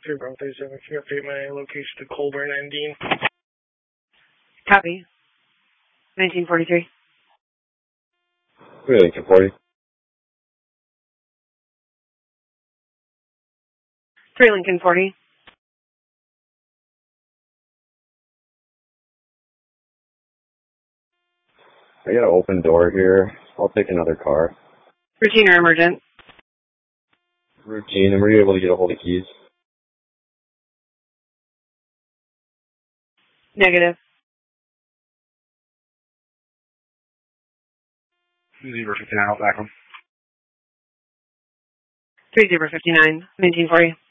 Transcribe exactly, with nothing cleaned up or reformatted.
three Bravo thirty-seven, can you update my location to Colburn and Dean? Copy. nineteen forty-three. three Lincoln forty. three Lincoln forty. I got an open door here. I'll take another car. Routine or emergent? Routine, and were you able to get a hold of keys? Negative. Zebra fifty-nine, I'll back him. three Zebra fifty-nine. nineteen forty.